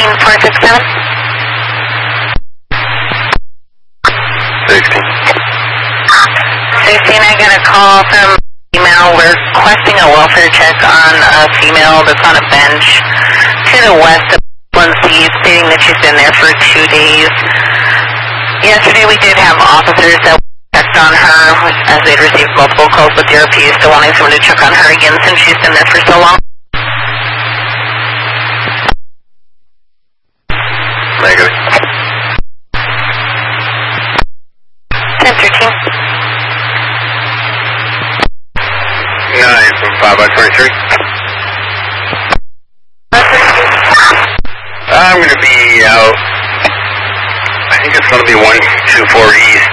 13467. 16. 16, I got a call from email requesting a welfare check on a female that's on a bench to the west of Lindsay, stating that she's been there for 2 days. Yesterday we did have officers that checked on her as they'd received multiple calls with DRP, still wanting someone to check on her again since she's been there for so long. Negative. 1013. 9 from 5 by 23. I'm going to be out. I think it's going to be 124 east